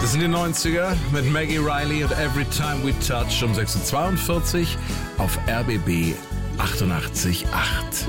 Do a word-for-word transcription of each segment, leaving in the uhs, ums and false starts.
Das sind die neunziger mit Maggie Riley und Every Time We Touch um sechs Uhr zweiundvierzig auf R B B achtundachtzig Komma acht.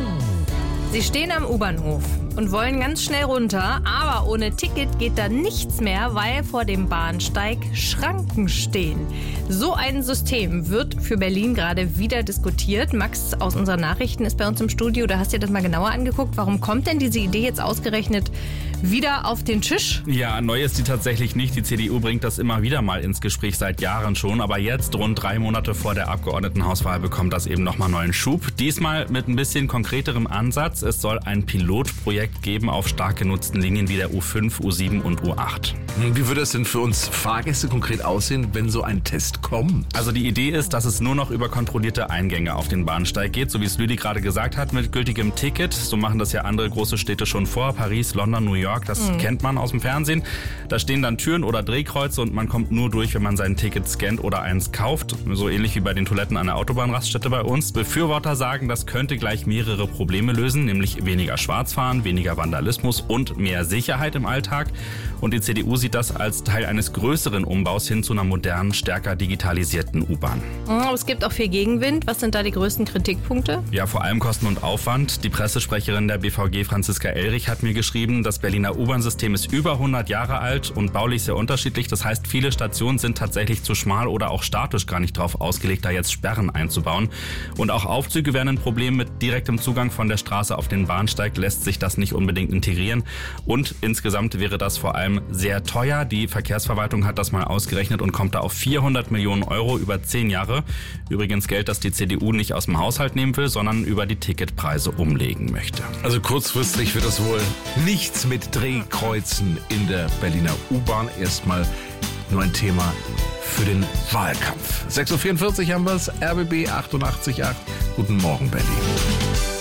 Sie stehen am U-Bahnhof und wollen ganz schnell runter, aber ohne Ticket geht da nichts mehr, weil vor dem Bahnsteig Schranken stehen. So ein System wird für Berlin gerade wieder diskutiert. Max aus unseren Nachrichten ist bei uns im Studio. Da hast du dir das mal genauer angeguckt. Warum kommt denn diese Idee jetzt ausgerechnet wieder auf den Tisch? Ja, neu ist die tatsächlich nicht. Die C D U bringt das immer wieder mal ins Gespräch, seit Jahren schon. Aber jetzt, rund drei Monate vor der Abgeordnetenhauswahl, bekommt das eben nochmal neuen Schub. Diesmal mit ein bisschen konkreterem Ansatz. Es soll ein Pilotprojekt geben auf stark genutzten Linien wie der U fünf, U sieben und U acht. Wie würde es denn für uns Fahrgäste konkret aussehen, wenn so ein Test kommt? Also die Idee ist, dass es nur noch über kontrollierte Eingänge auf den Bahnsteig geht, so wie es Lüdi gerade gesagt hat, mit gültigem Ticket. So machen das ja andere große Städte schon vor. Paris, London, New York, das mhm. kennt man aus dem Fernsehen. Da stehen dann Türen oder Drehkreuze und man kommt nur durch, wenn man sein Ticket scannt oder eins kauft. So ähnlich wie bei den Toiletten an der Autobahnraststätte bei uns. Befürworter sagen, das könnte gleich mehrere Probleme lösen, nämlich weniger Schwarzfahren, weniger Vandalismus und mehr Sicherheit im Alltag. Und die C D U sieht das als Teil eines größeren Umbaus hin zu einer modernen, stärker digitalisierten U-Bahn. Aber es gibt auch viel Gegenwind. Was sind da die größten Kritikpunkte? Ja, vor allem Kosten und Aufwand. Die Pressesprecherin der B V G, Franziska Elrich, hat mir geschrieben, das Berliner U-Bahn-System ist über hundert Jahre alt und baulich sehr unterschiedlich. Das heißt, viele Stationen sind tatsächlich zu schmal oder auch statisch gar nicht drauf ausgelegt, da jetzt Sperren einzubauen. Und auch Aufzüge wären ein Problem. Mit direktem Zugang von der Straße auf den Bahnsteig lässt sich das nicht unbedingt integrieren. Und insgesamt wäre das vor allem sehr teuer. Die Verkehrsverwaltung hat das mal ausgerechnet und kommt da auf vierhundert Millionen Euro über zehn Jahre. Übrigens Geld, das die C D U nicht aus dem Haushalt nehmen will, sondern über die Ticketpreise umlegen möchte. Also kurzfristig wird das wohl nichts mit Drehkreuzen in der Berliner U-Bahn. Erstmal nur ein Thema für den Wahlkampf. sechs Uhr vierundvierzig haben wir es, R B B achtundachtzig Komma acht. Guten Morgen, Berlin.